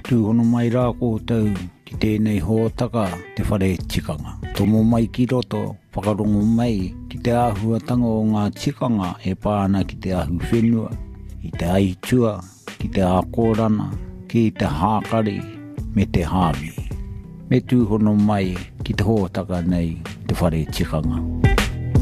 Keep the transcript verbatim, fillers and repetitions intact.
Tūhono mai rā kōtau ki tēnei hōtaka te whare tikanga. Tomo mai ki roto, whakarongo mai ki te āhuatanga o ngā tikanga e pāna ki te ahu whenua, i te aitua, ki te ākorana, ki te hākari, me te hāwi. Me tūhono mai ki te hōtaka nei te whare tikanga.